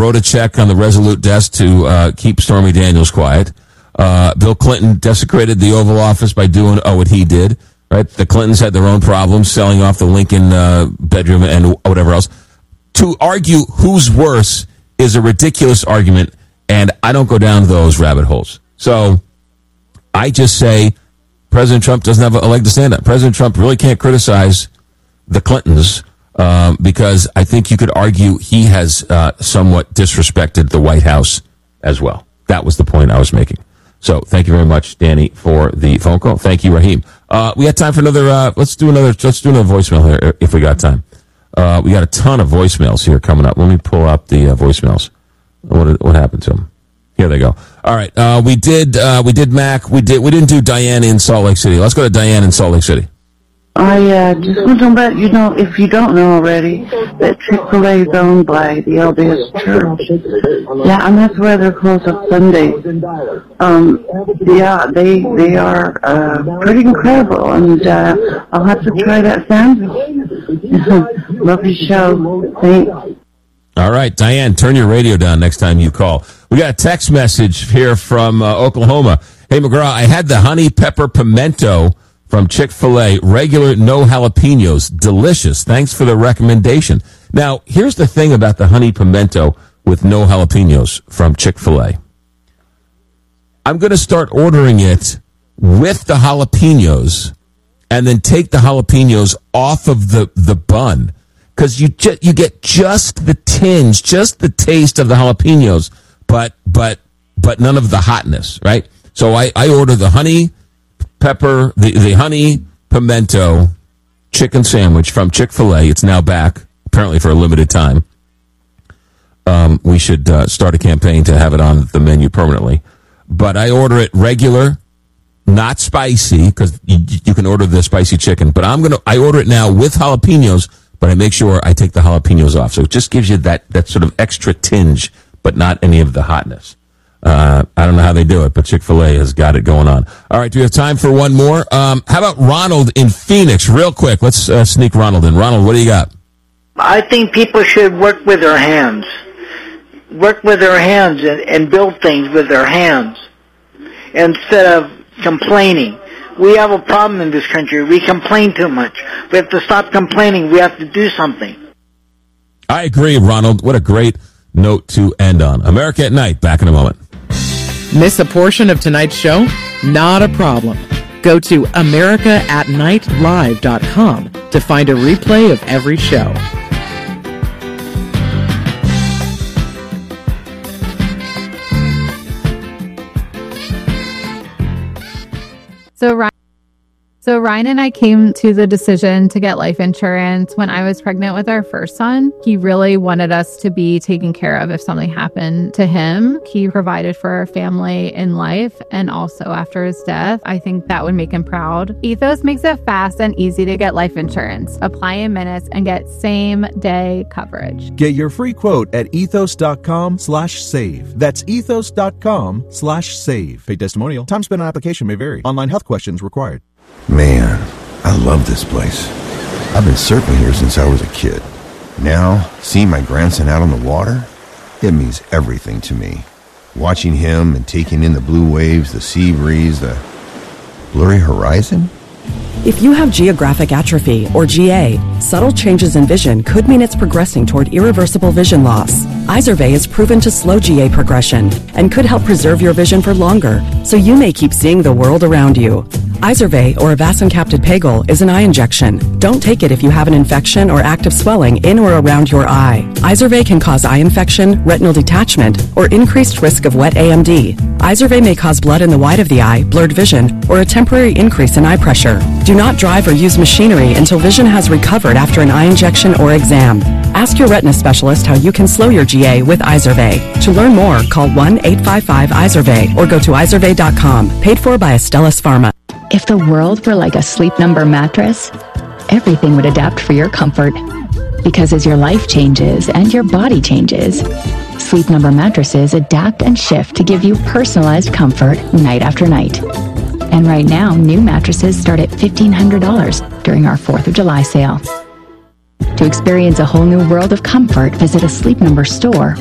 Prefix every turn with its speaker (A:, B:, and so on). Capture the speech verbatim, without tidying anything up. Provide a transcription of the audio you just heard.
A: wrote a check on the Resolute desk to uh, keep Stormy Daniels quiet. Uh, Bill Clinton desecrated the Oval Office by doing oh, what he did. Right? The Clintons had their own problems selling off the Lincoln uh, bedroom and whatever else. To argue who's worse is a ridiculous argument, and I don't go down those rabbit holes. So I just say President Trump doesn't have a leg to stand on. President Trump really can't criticize the Clintons um, because I think you could argue he has uh, somewhat disrespected the White House as well. That was the point I was making. So thank you very much, Danny, for the phone call. Thank you, Raheem. Uh, we got time for another, uh, let's do another, let's do another voicemail here if we got time. Uh, we got a ton of voicemails here coming up. Let me pull up the uh, voicemails. What what happened to them? Here they go. All right. Uh, we did, uh, we did Mac. We did, we didn't do Diane in Salt Lake City. Let's go to Diane in Salt Lake City.
B: I uh, just want to let you know, if you don't know already, that Chick-fil-A is owned by the L D S Church. Yeah, and that's why they're closed on Sunday. Um, yeah, they they are uh, pretty incredible, and uh, I'll have to try that sandwich. Love your show. Thanks.
A: All right, Diane, turn your radio down next time you call. We got a text message here from uh, Oklahoma. Hey, McGraw, I had the honey pepper pimento from Chick-fil-A, regular, no jalapenos. Delicious. Thanks for the recommendation. Now, here's the thing about the honey pimento with no jalapenos from Chick-fil-A. I'm going to start ordering it with the jalapenos and then take the jalapenos off of the, the bun because you, ju- you get just the tinge, just the taste of the jalapenos, but but but none of the hotness, right? So I, I order the honey pepper, the, the honey pimento chicken sandwich from Chick-fil-A. It's now back, apparently for a limited time. Um, we should uh, start a campaign to have it on the menu permanently. But I order it regular, not spicy, because you, you can order the spicy chicken. But I'm gonna, I order it now with jalapenos, but I make sure I take the jalapenos off. So it just gives you that, that sort of extra tinge, but not any of the hotness. Uh, I don't know how they do it, but Chick-fil-A has got it going on. All right, do we have time for one more? Um, how about Ronald in Phoenix? Real quick, let's uh, sneak Ronald in. Ronald, what do you got?
C: I think people should work with their hands. Work with their hands and, and build things with their hands instead of complaining. We have a problem in this country. We complain too much. We have to stop complaining. We have to do something.
A: I agree, Ronald. What a great note to end on. America at Night, back in a moment.
D: Miss a portion of tonight's show? Not a problem. Go to america at night live dot com to find a replay of every show.
E: So Ryan, so Ryan and I came to the decision to get life insurance when I was pregnant with our first son. He really wanted us to be taken care of if something happened to him. He provided for our family in life and also after his death. I think that would make him proud. Ethos makes it fast and easy to get life insurance. Apply in minutes and get same day coverage.
F: Get your free quote at ethos.com slash save. That's ethos.com slash save. Paid testimonial. Time spent on application may vary. Online health questions required.
G: Man, I love this place. I've been surfing here since I was a kid. Now, seeing my grandson out on the water, it means everything to me. Watching him and taking in the blue waves, the sea breeze, the blurry horizon.
H: If you have geographic atrophy, or G A, subtle changes in vision could mean it's progressing toward irreversible vision loss. Izervay is proven to slow G A progression and could help preserve your vision for longer, so you may keep seeing the world around you. Izervay, or avacincaptad pegol, is an eye injection. Don't take it if you have an infection or active swelling in or around your eye. Izervay can cause eye infection, retinal detachment, or increased risk of wet A M D. Izervay may cause blood in the white of the eye, blurred vision, or a temporary increase in eye pressure. Do not drive or use machinery until vision has recovered after an eye injection or exam. Ask your retina specialist how you can slow your G A with Izervay. To learn more, call one eight five five Izervay or go to izervay dot com. Paid for by Astellas Pharma.
I: If the world were like a Sleep Number mattress, everything would adapt for your comfort. Because as your life changes and your body changes, Sleep Number mattresses adapt and shift to give you personalized comfort night after night. And right now, new mattresses start at fifteen hundred dollars during our fourth of July sale. To experience a whole new world of comfort, visit a Sleep Number store